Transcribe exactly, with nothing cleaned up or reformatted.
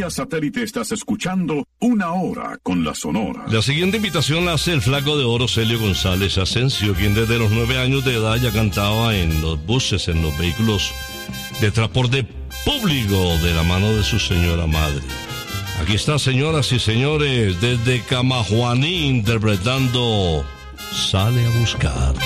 vía satélite estás escuchando Una Hora con la Sonora. La siguiente invitación la hace el flaco de oro Celio González Asensio, quien desde los nueve años de edad ya cantaba en los buses, en los vehículos de transporte público de la mano de su señora madre. Aquí está, señoras y señores, desde Camajuaní interpretando Sale a Buscar.